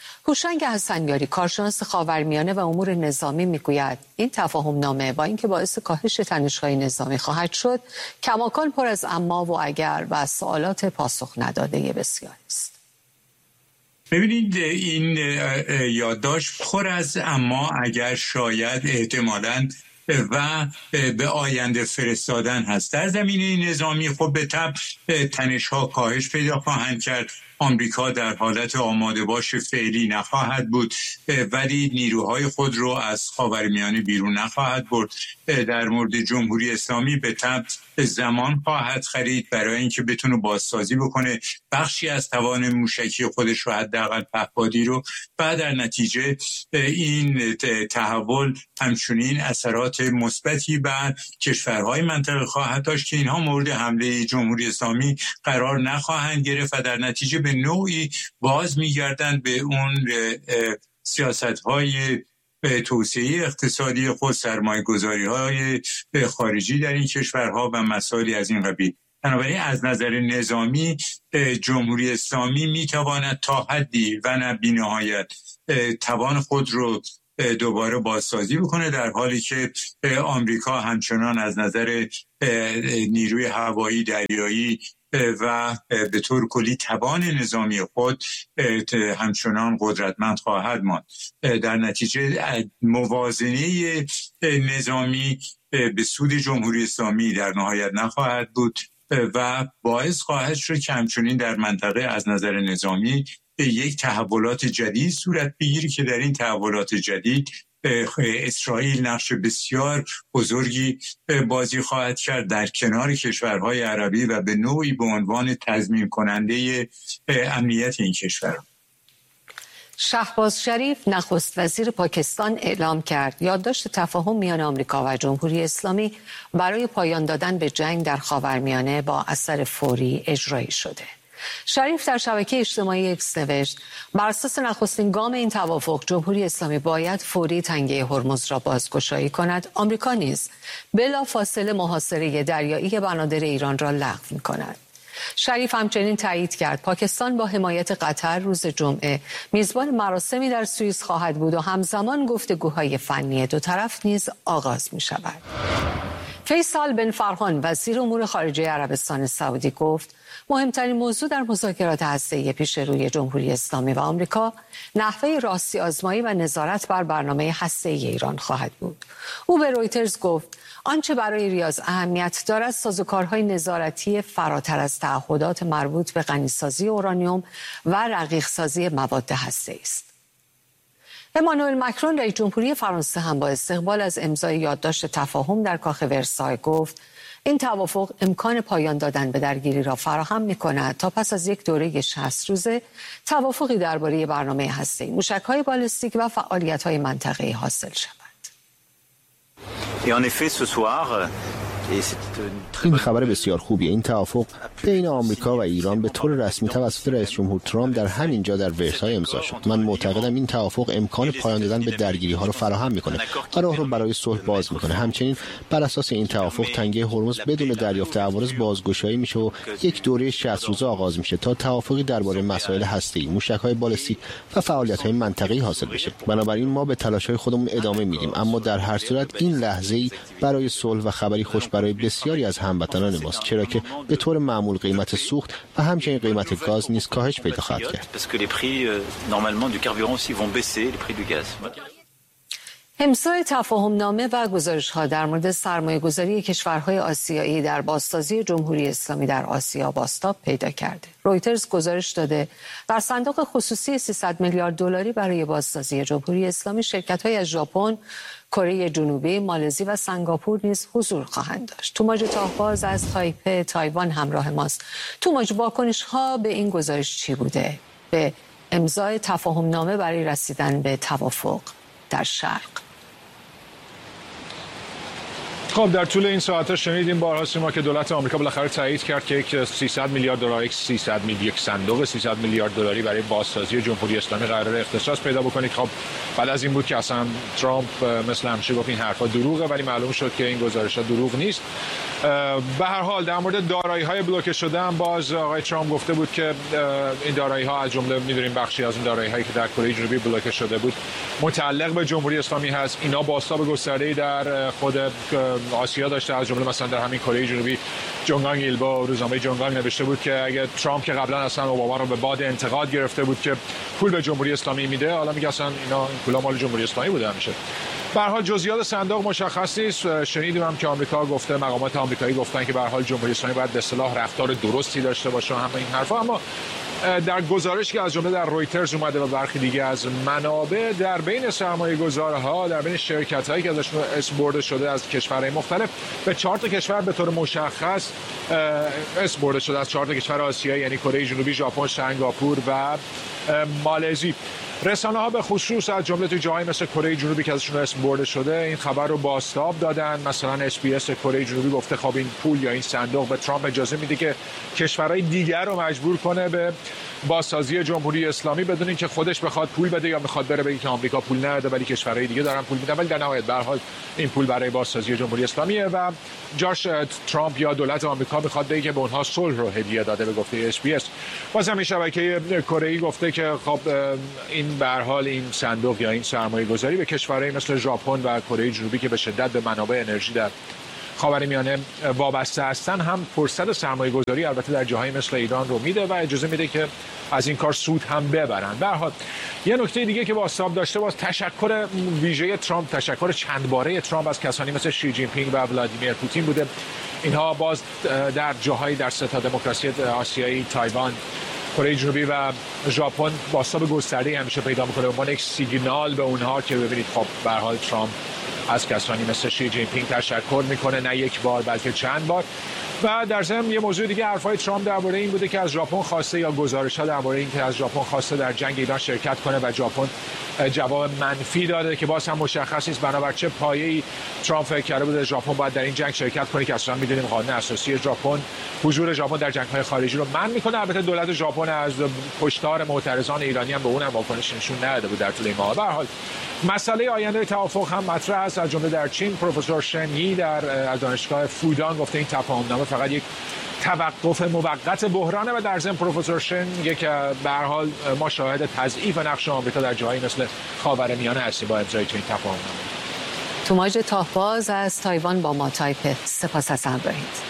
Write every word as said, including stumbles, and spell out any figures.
هوشنگ حسنیاری کارشناس خاورمیانه و امور نظامی میگوید این تفاهم نامه با اینکه باعث کاهش تنش‌های نظامی خواهد شد، کماکان پر از اما و اگر و سوالات پاسخ نداده بسیاری است. ببینید این یادداشت پر از اما اگر شاید احتمالاً و به آینده فرستادن هست. در زمینه نظامی خب به طبع تنش‌ها کاهش پیدا خواهند کرد. آمریکا در حالت آماده باش فعلی نخواهد بود، ولی نیروهای خود رو از خاورمیانه بیرون نخواهد برد. در مورد جمهوری اسلامی به طبع زمان خواهد خرید برای اینکه بتونه بازسازی بکنه بخشی از توان موشکی خودش رو، حداقل پهپادی رو، و در نتیجه این تحول همچنین اثرات مثبتی بر کشورهای منطقه خواهد داشت که اینها مورد حمله جمهوری اسلامی قرار نخواهند گرفت و در نتیجه به نوعی باز میگردند به اون سیاست‌های توسعه اقتصادی خود، سرمایه‌گذاری‌های خارجی در این کشورها و مسائلی از این قبیل. بنابراین از نظر نظامی جمهوری اسلامی میتواند تا حدی و نه بی‌نهایت توان خود رو دوباره بازسازی بکنه، در حالی که آمریکا همچنان از نظر نیروی هوایی، دریایی و به طور کلی توان نظامی خود همچنان قدرتمند خواهد ماند. در نتیجه موازنه نظامی به سود جمهوری اسلامی در نهایت نخواهد بود و باعث خواهد شد که همچنین در منطقه از نظر نظامی یک تحولات جدید صورت بگیری که در این تحولات جدید اسرائیل نقش بسیار بزرگی بازی خواهد کرد در کنار کشورهای عربی و به نوعی به عنوان تضمین کننده امنیت این کشورها. شهباز شریف نخست وزیر پاکستان اعلام کرد یادداشت تفاهم میان آمریکا و جمهوری اسلامی برای پایان دادن به جنگ در خاورمیانه با اثر فوری اجرایی شده. شریف در شبکه اجتماعی اکس نوشت بر اساس نخستین گام این توافق جمهوری اسلامی باید فوری تنگه هرمز را بازگشایی کند. آمریکا نیز بلا فاصله محاصره دریایی بنادر ایران را لغو می‌کند. شریف همچنین تایید کرد پاکستان با حمایت قطر روز جمعه میزبان مراسمی در سوئیس خواهد بود و همزمان گفتگوهای فنی دو طرف نیز آغاز می‌شود. فیصل بن فرحان وزیر امور خارجه عربستان سعودی گفت مهمترین موضوع در مذاکرات هسته‌ای پیش روی جمهوری اسلامی و آمریکا نحوه راستی آزمایی و نظارت بر برنامه هسته‌ای ایران خواهد بود. او به رویترز گفت آنچه برای ریاض اهمیت دارد سازوکارهای نظارتی فراتر از تعهدات مربوط به غنیسازی اورانیوم و رقیق‌سازی مواد هسته‌ای است. امانوئل مکرون رئیس جمهوری فرانسه هم با استقبال از امضای یادداشت تفاهم در کاخ ورسای گفت این توافق امکان پایان دادن به درگیری را فراهم می‌کند تا پس از یک دوره شصت روزه توافقی درباره برنامه هسته‌ای، موشک‌های بالستیک و فعالیت‌های منطقه‌ای حاصل شود. این خبر بسیار خوبیه. این توافق بین آمریکا و ایران به طور رسمی توسط رئیس جمهور ترامپ در همین جا در ورسای امضا شد. من معتقدم این توافق امکان پایان دادن به درگیری‌ها را فراهم می‌کنه و راه رو برای صلح باز می‌کنه. همچنین بر اساس این توافق تنگه هرمز بدون دریافت عوارض بازگشایی میشه و یک دوره شصت روزه آغاز میشه تا توافقی درباره مسائل هسته‌ای، موشک‌های بالستیک و فعالیت‌های منطقه‌ای حاصل بشه. بنابراین ما به تلاش‌های خودمون ادامه میدیم، اما در هر صورت این لحظه‌ای برای صلح و خبری خوش برای بسیاری از هموطنان ماست، چرا که به طور معمول قیمت سوخت و همچنین قیمت گاز نیز کاهش پیدا خواهد کرد. امضای تفاهم نامه و گزارش‌ها در مورد سرمایه‌گذاری کشورهای آسیایی در بازسازی جمهوری اسلامی در آسیا بازتاب پیدا کرده. رویترز گزارش داده در صندوق خصوصی سیصد میلیارد دلاری برای بازسازی جمهوری اسلامی شرکت‌های از ژاپن، کره جنوبی، مالزی و سنگاپور نیز حضور خواهند داشت. توماج تاهباز از تایپه تایوان همراه ماست. توماج، واکنش‌ها به این گزارش چی بوده؟ به امضای تفاهم نامه برای رسیدن به توافق در شرق. خب در طول این ساعت‌ها شنیدیم بارها سیما که دولت آمریکا بالاخره تایید کرد که یک سیصد میلیارد دلار یک سیصد میلیارد یک صندوق سیصد میلیارد دلاری برای بازسازی جمهوری اسلامی قرار اختصاص پیدا بکنه. خب بعد از این بود که اصلا ترامپ مثل همیشه گفت این حرفا دروغه، ولی معلوم شد که این گزارش‌ها دروغ نیست به هر حال در مورد دارایی‌های بلوکه شده هم باز آقای ترامپ گفته بود که این دارایی‌ها از جمله می‌دونیم بخشی از این دارایی‌هایی که در کره جنوبی بلوکه شده بود متعلق به جمهوری اسلامی هست. اینا بازتاب گسترده‌ای در خود آسیا داشته، از جمله مثلا در همین کره جنوبی جونگانگ ایلبو روزنامه جونگانگ نوشته بود که اگه ترامپ که قبلا اصلا اوباما رو به باد انتقاد گرفته بود که پول به جمهوری اسلامی میده، حالا میگه اصلا اینا پولا مال جمهوری اسلامی بوده همیشه. به هر حال جزئیات صندوق مشخص نیست. شنیدیم هم که آمریکا گفته، مقامات آمریکایی گفتن که به هر حال جمهوری اسلامی باید به اصطلاح رفتار درستی داشته باشه، همه این حرفا. اما در گزارشی که از جمله در رویترز اومده و برخی دیگه از منابع، در بین سرمایه‌گذارها، در بین شرکت‌هایی که ازشون اسم برده شده از کشورهای مختلف، به چهار تا کشور به طور مشخص اسم برده شده، از چهار تا کشور آسیایی، یعنی کره جنوبی، ژاپن، سنگاپور و مالزی. رسانه‌ها به خصوص از جمله تو جاهای مثل کره جنوبی که ازشون اسم برده شده این خبر رو بازتاب دادن. مثلا اس بی اس کره جنوبی گفته خب این پول یا این صندوق به ترامپ اجازه میده که کشورهای دیگر رو مجبور کنه به بازسازی جمهوری اسلامی بدون اینکه خودش بخواد پول بده یا بخواد بره بگه که آمریکا پول نده ولی کشورهای دیگه دارن پول میدن، ولی در نهایت به هر حال این پول برای بازسازی جمهوری اسلامیه و جاش ترامپ یا دولت آمریکا میخواد بگه که به اونها صلح رو هدیه داده. به گفته اس بی اس باز همین شبکه کره‌ای گفته که خب این به هر حال این صندوق یا این سرمایه‌گذاری به کشورهای مثل ژاپن و کره جنوبی که به شدت به منابع انرژی در خاورمیانه وابسته هستن هم فرصت سرمایه‌گذاری البته در جاهای مثل ایران رو میده و اجازه میده که از این کار سود هم ببرن. به هر حال یه نکته دیگه که بازتاب داشته باز تشکر ویژه ترامپ، تشکر چند باره ترامپ از کسانی مثل شی جین پینگ و ولادیمیر پوتین بوده. اینها باز در جاهای در سه تا دموکراسی آسیایی، تایوان، کره جنوبی و ژاپن بازتاب گسترده‌ای همیشه پیدا می‌کنه به عنوان یک سیگنال به اونها که ببینید خب به هر حال ترامپ از کسانی مثل شی جین پینگ تشکر میکنه، نه یک بار بلکه چند بار. و در ضمن یه موضوع دیگه حرفای ترامپ درباره این بوده که از ژاپن خواسته یا گزارش‌ها درباره این که از ژاپن خواسته در جنگ ایران شرکت کنه و ژاپن جواب منفی داده که باز هم مشخص نیست بنابر چه پایه‌ای ترامپ فکر کرده بوده ژاپن باید در این جنگ شرکت کنه که اصلا می‌دونیم قانون اساسی ژاپن حضور ژاپن در جنگ‌های خارجی رو منع می‌کنه. البته دولت ژاپن از کشتار معترضان ایرانی هم به اونم واکنش نشون نداده بود در طول این ماه. به هر حال مسئله آینده توافق هم مطرح است. از جمله در چین پروفسور شن یی در از دانشگاه فودان گفته این تفاهم‌نامه فقط یک توقف موقت بحرانه و در ضمن پروفسور شن میگه که به هر حال ما شاهد تضعیف نقش آمریکا در جاهایی مثل خاورمیانه هستیم با امضای این تفاهم‌نامه. توماج تاهباز از تایوان با ما تایپ. سپاس از همراهیت.